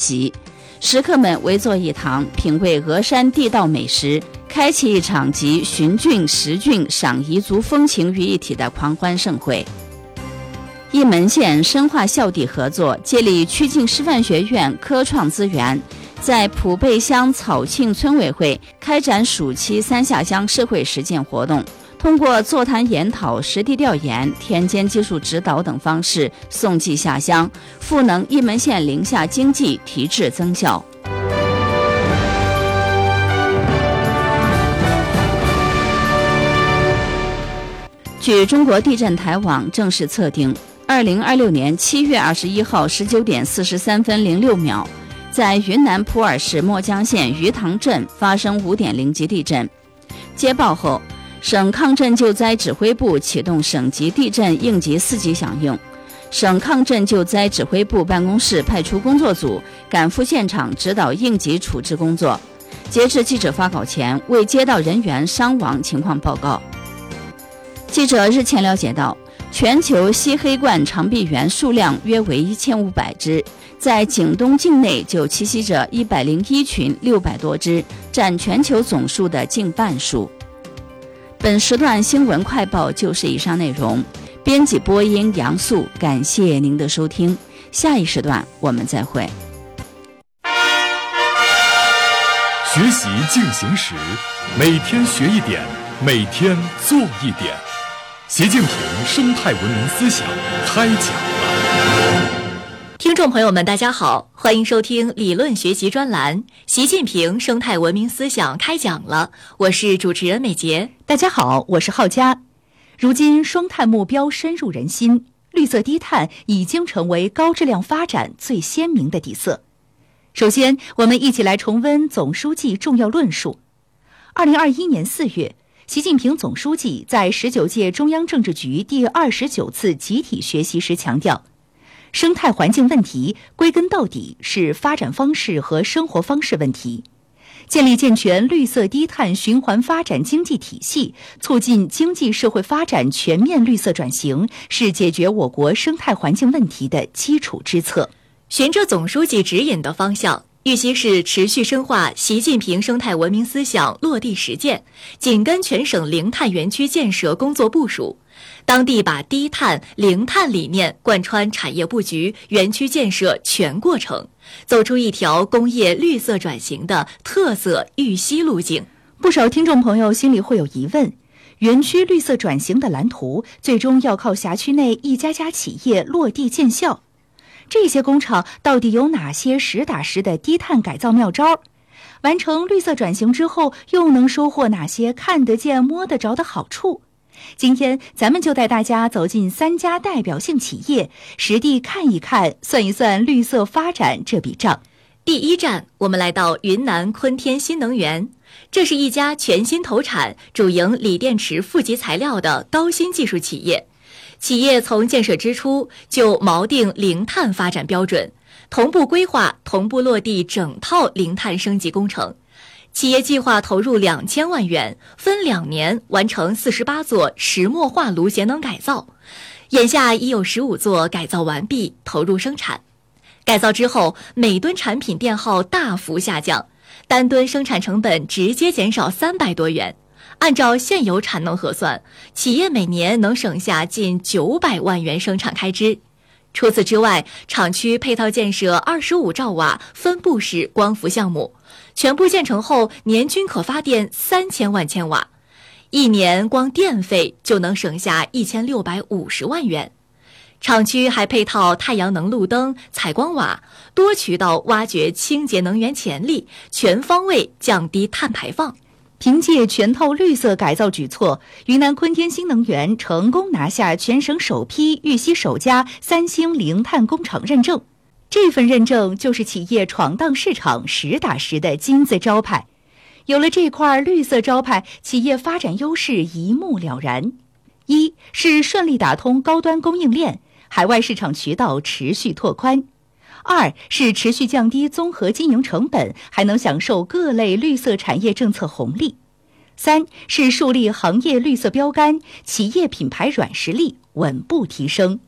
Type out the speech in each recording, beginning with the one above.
席，食客们围坐一堂，品味峨山地道美食，开启一场集寻菌、食菌、赏彝族风情于一体的狂欢盛会。一门县深化校地合作，借力曲靖师范学院科创资源，在普贝乡草庆村委会开展暑期三下乡社会实践活动，通过座谈研讨、实地调研、田间技术指导等方式送寄下乡，赋能一门县邻下经济提质增效。据中国地震台网正式测定，2026年7月21号19点43分06秒，在云南普洱市墨江县鱼塘镇发生5.0级地震。接报后，省抗震救灾指挥部启动省级地震应急4级响应，省抗震救灾指挥部办公室派出工作组赶赴现场指导应急处置工作。截至记者发稿前，未接到人员伤亡情况报告。记者日前了解到，全球吸黑冠长臂猿数量约为1500只，在景东境内就栖息着101群600多只，占全球总数的近半数。本时段新闻快报就是以上内容，编辑播音杨素，感谢您的收听，下一时段我们再会。 学习进行时，每天学一点，每天做一点。习近平生态文明思想开讲了。 听众朋友们大家好，欢迎收听理论学习专栏习近平生态文明思想开讲了，我是主持人美杰。 大家好，我是浩佳。如今双碳目标深入人心，绿色低碳已经成为高质量发展最鲜明的底色。首先，我们一起来重温总书记重要论述。2021年4月，习近平总书记在19届中央政治局第29次集体学习时强调，生态环境问题归根到底是发展方式和生活方式问题。建立健全绿色低碳循环发展经济体系，促进经济社会发展全面绿色转型，是解决我国生态环境问题的基础之策。 循着总书记指引的方向，玉溪市持续深化习近平生态文明思想落地实践，紧跟全省零碳园区建设工作部署，当地把低碳、零碳理念贯穿产业布局、园区建设全过程，走出一条工业绿色转型的特色玉溪路径。 不少听众朋友心里会有疑问，园区绿色转型的蓝图最终要靠辖区内一家家企业落地见效，这些工厂到底有哪些实打实的低碳改造妙招？完成绿色转型之后，又能收获哪些看得见摸得着的好处？今天咱们就带大家走进3家代表性企业，实地看一看，算一算绿色发展这笔账。 第一站，我们来到云南昆天新能源，这是一家全新投产、主营锂电池负极材料的高新技术企业。企业从建设之初就锚定零碳发展标准，同步规划、同步落地整套零碳升级工程。企业计划投入2000万元，分2年完成48座石墨化炉节能改造，眼下已有15座改造完毕，投入生产。改造之后，每吨产品电耗大幅下降，单吨生产成本直接减少300多元。按照现有产能核算，企业每年能省下近900万元生产开支。除此之外，厂区配套建设25兆瓦分布式光伏项目，全部建成后年均可发电3000万千瓦，一年光电费就能省下1650万元。厂区还配套太阳能路灯、采光瓦，多渠道挖掘清洁能源潜力，全方位降低碳排放。 凭借全套绿色改造举措，云南昆天新能源成功拿下全省首批、玉溪首家3星零碳工厂认证。这份认证就是企业闯荡市场实打实的金字招牌。有了这块绿色招牌，企业发展优势一目了然。一是顺利打通高端供应链，海外市场渠道持续拓宽。2是持续降低综合经营成本，还能享受各类绿色产业政策红利。3是树立行业绿色标杆，企业品牌软实力稳步提升。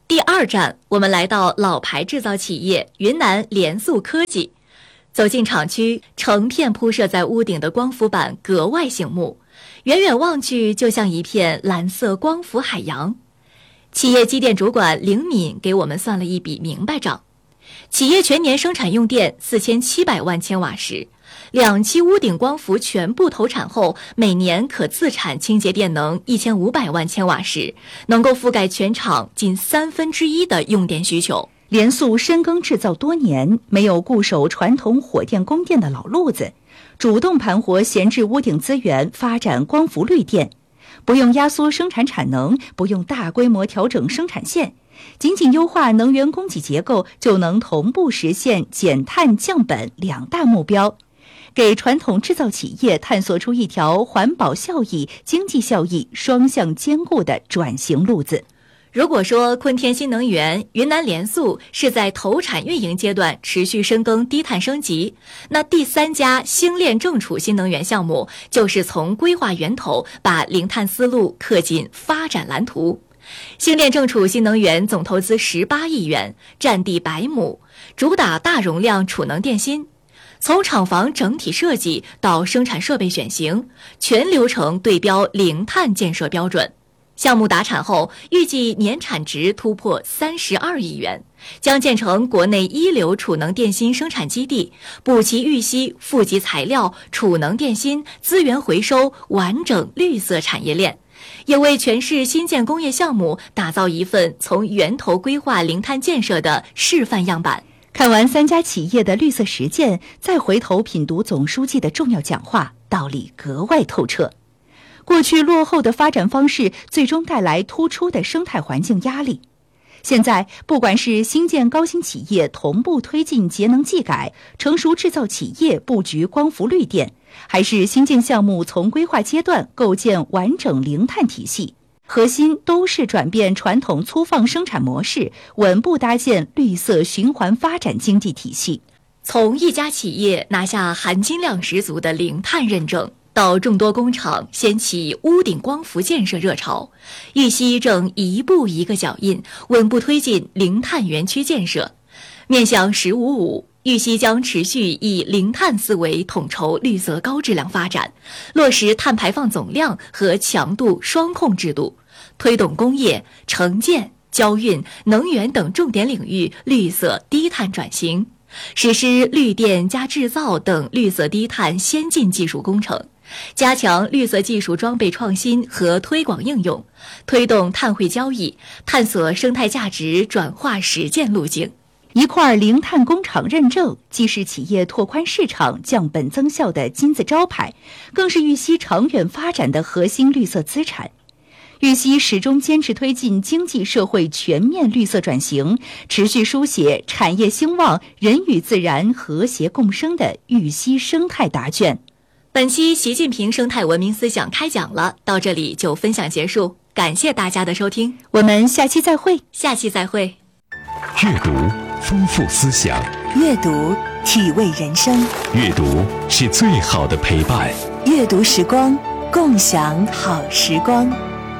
第2站，我们来到老牌制造企业云南联塑科技。走进厂区，成片铺设在屋顶的光伏板格外醒目，远远望去就像一片蓝色光伏海洋。企业机电主管凌敏给我们算了一笔明白账，企业全年生产用电4700万千瓦时，2期屋顶光伏全部投产后，每年可自产清洁电能1500万千瓦时，能够覆盖全厂近1/3的用电需求。 联塑深耕制造多年，没有固守传统火电供电的老路子，主动盘活闲置屋顶资源，发展光伏绿电，不用压缩生产产能，不用大规模调整生产线，仅仅优化能源供给结构，就能同步实现减碳降本2大目标，给传统制造企业探索出一条环保效益、经济效益双向兼顾的转型路子。 如果说昆天新能源、云南联塑是在投产运营阶段持续深耕低碳升级，那第3家星链正储新能源项目就是从规划源头把零碳思路刻进发展蓝图。星链正储新能源总投资18亿元，占地100亩，主打大容量储能电芯。从厂房整体设计到生产设备选型，全流程对标零碳建设标准。项目达产后，预计年产值突破32亿元，将建成国内一流储能电芯生产基地，补齐玉溪负极材料、储能电芯、资源回收完整绿色产业链，也为全市新建工业项目打造一份从源头规划零碳建设的示范样板。 看完3家企业的绿色实践，再回头品读总书记的重要讲话，道理格外透彻。过去落后的发展方式，最终带来突出的生态环境压力。现在，不管是新建高新企业同步推进节能技改，成熟制造企业布局光伏绿电，还是新建项目从规划阶段构建完整零碳体系，核心都是转变传统粗放生产模式，稳步搭建绿色循环发展经济体系。 从一家企业拿下含金量十足的零碳认证，到众多工厂掀起屋顶光伏建设热潮，玉溪正一步一个脚印，稳步推进零碳园区建设。面向“15+5”，玉溪将持续以零碳思维统筹绿色高质量发展，落实碳排放总量和强度双控制度，推动工业、城建、交运、能源等重点领域绿色低碳转型，实施绿电加制造等绿色低碳先进技术工程，加强绿色技术装备创新和推广应用，推动碳汇交易，探索生态价值转化实践路径。 一块零碳工厂认证，既是企业拓宽市场、降本增效的金字招牌，更是玉溪长远发展的核心绿色资产。玉溪始终坚持推进经济社会全面绿色转型，持续书写产业兴旺、人与自然和谐共生的玉溪生态答卷。 本期习近平生态文明思想开讲了，到这里就分享结束，感谢大家的收听， 我们下期再会。 阅读丰富思想， 阅读体味人生， 阅读是最好的陪伴， 阅读时光，共享好时光。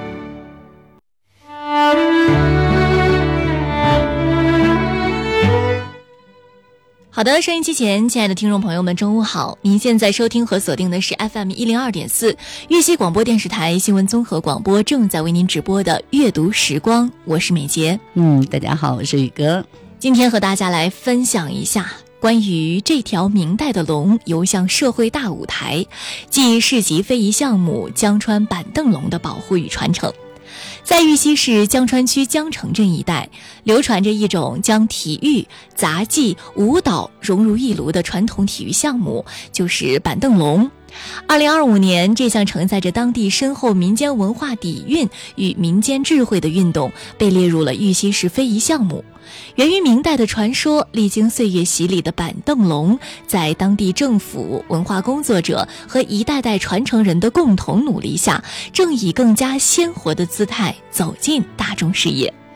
好的，收音机前亲爱的听众朋友们，中午好！您现在收听和锁定的是 FM 102.4玉溪广播电视台新闻综合广播，正在为您直播的阅读时光，我是美杰。 大家好，我是宇哥。 今天和大家来分享一下关于这条明代的龙游向社会大舞台，暨市级非遗项目江川板凳龙的保护与传承。在玉溪市江川区江城镇一带，流传着一种将体育、杂技、舞蹈融入一炉的传统体育项目，就是板凳龙。2025年，这项承载着当地深厚民间文化底蕴与民间智慧的运动被列入了玉溪市非遗项目。源于明代的传说，历经岁月洗礼的板凳龙，在当地政府、文化工作者和一代代传承人的共同努力下，正以更加鲜活的姿态走进大众视野。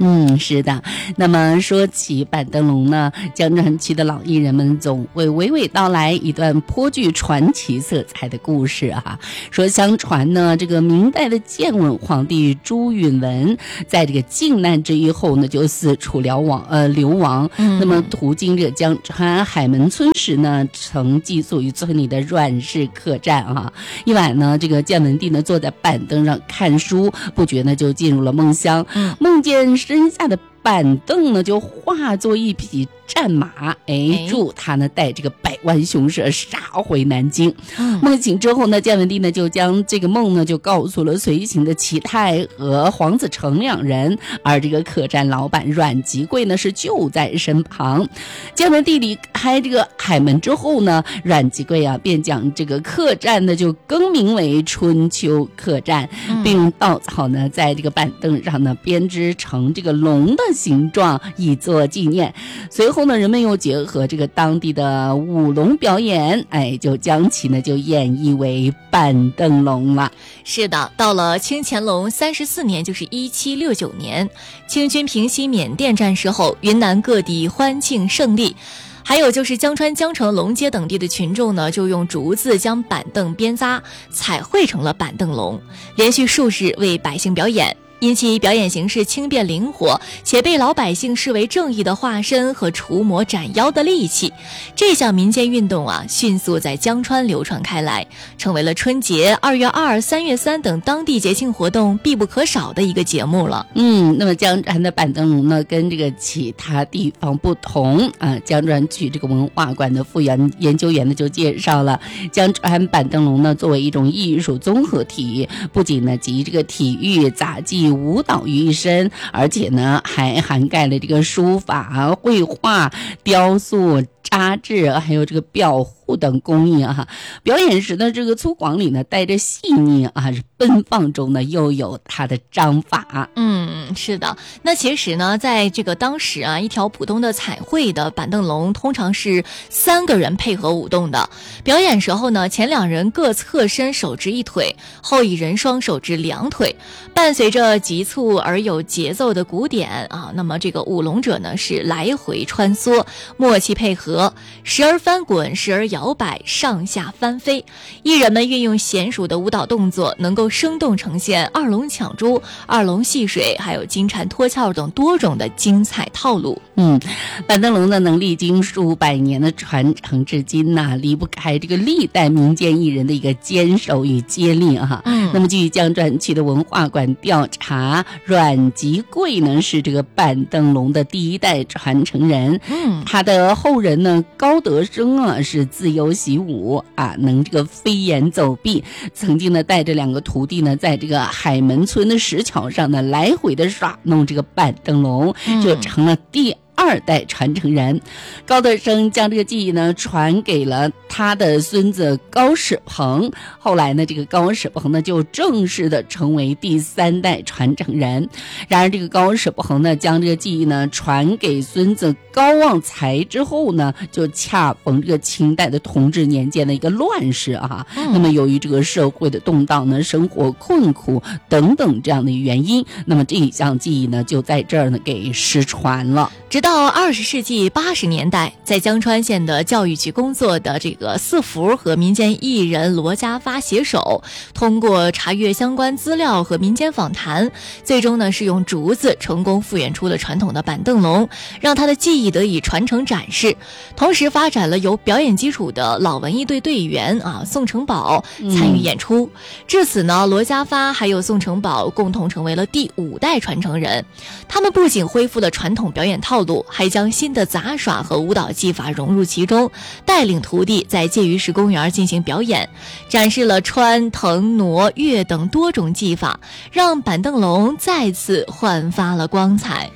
是的。那么说起板灯笼呢，江川区的老艺人们总会娓娓道来一段颇具传奇色彩的故事啊。说相传呢，这个明代的建文皇帝朱允文在这个靖难之役后呢，就四处流亡。那么途经这个江川海门村时呢，曾寄宿于村里的阮氏客栈啊。一晚呢，这个建文帝呢坐在板凳上看书，不觉呢就进入了梦乡，梦见身下的板凳呢就化作一匹战马，助他呢带这个100万雄师杀回南京。梦醒之后呢，建文帝呢就将这个梦呢就告诉了随行的齐泰和黄子成2人，而这个客栈老板阮吉贵呢是就在身旁。建文帝离开这个海门之后呢，阮吉贵啊便将这个客栈呢就更名为春秋客栈，并用稻草呢在这个板凳上呢编织成这个龙的形状以作纪念。随后呢，人们又结合这个当地的舞龙表演，就将其呢就演绎为板灯笼了。 是的，到了清乾隆34年，就是1769年，清军平息缅甸战事后，云南各地欢庆胜利。还有就是江川、江城、龙街等地的群众呢，就用竹子将板凳编扎彩绘成了板凳笼，连续数日为百姓表演。因其表演形式轻便灵活，且被老百姓视为正义的化身和除魔斩妖的利器，这项民间运动啊，迅速在江川流传开来，成为了春节、2月2、3月3等当地节庆活动必不可少的一个节目了。 那么江川的板灯笼呢，跟这个其他地方不同啊。江川区这个文化馆的副研究员呢就介绍了，江川板灯笼呢作为一种艺术综合体，不仅呢集这个体育、杂技、舞蹈于一身，而且呢还涵盖了这个书法、绘画、雕塑、扎制，还有这个裱糊等工艺啊。表演时的这个粗犷里呢带着细腻啊，奔放中呢又有它的章法。 是的。那其实呢，在这个当时啊，一条普通的彩绘的板凳笼通常是3个人配合舞动的。表演时候呢，前2人各侧身手执1腿，后1人双手执2腿，伴随着急促而有节奏的鼓点啊。那么这个舞龙者呢是来回穿梭，默契配合，时而翻滚，时而摇摆，上下翻飞。艺人们运用娴熟的舞蹈动作，能够生动呈现2龙抢珠、2龙戏水，还有金蝉脱壳等多种的精彩套路。 板灯笼呢能历经数百年的传承至今呢，离不开这个历代民间艺人的一个坚守与接力啊。那么据江川区的文化馆调查，阮吉贵呢是这个板灯笼的第1代传承人。他的后人呢高德生啊是自由习武啊，能这个飞檐走壁，曾经呢带着2个徒弟呢在这个海门村的石桥上呢来回的耍弄这个板灯笼，就成了第2代传承人。高德生将这个技艺呢传给了他的孙子高史鹏，后来呢这个高史鹏呢就正式的成为第3代传承人。然而这个高史鹏呢将这个技艺呢传给孙子高旺财之后呢，就恰逢这个清代的同治年间的一个乱世啊。那么由于这个社会的动荡呢，生活困苦等等这样的原因，那么这一项技艺呢就在这儿呢给失传了。 直到20世纪80年代，在江川县的教育局工作的这个四福和民间艺人罗家发携手，通过查阅相关资料和民间访谈，最终呢是用竹子成功复原出了传统的板凳笼，让他的技艺得以传承展示。同时发展了有表演基础的老文艺队队员啊宋成宝参与演出。至此呢，罗家发还有宋成宝共同成为了第5代传承人。他们不仅恢复了传统表演套路，还将新的杂耍和舞蹈技法融入其中，带领徒弟在介于石公园进行表演，展示了穿、腾、挪、跃等多种技法，让板凳笼再次焕发了光彩。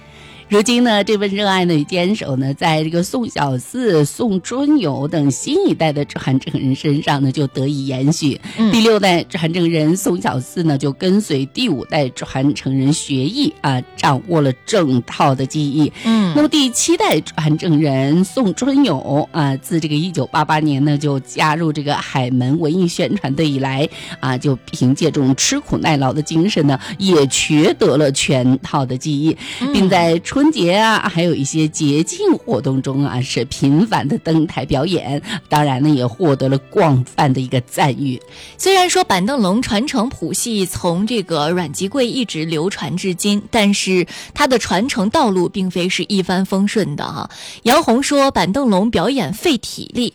如今呢，这份热爱呢与坚守呢，在这个宋小四、宋春友等新一代的传承人身上呢，就得以延续。第6代传承人宋小四呢，就跟随第5代传承人学艺啊，掌握了整套的技艺。那么第7代传承人宋春友啊，自这个1988年呢，就加入这个海门文艺宣传队以来啊，就凭借这种吃苦耐劳的精神呢，也学得了全套的技艺，并在春节啊，还有一些节庆活动中啊，是频繁的登台表演。当然呢，也获得了广泛的一个赞誉。 虽然说板凳龙传承谱系从这个阮籍贵一直流传至今，但是它的传承道路并非是一帆风顺的哈。杨红说，板凳龙表演费体力，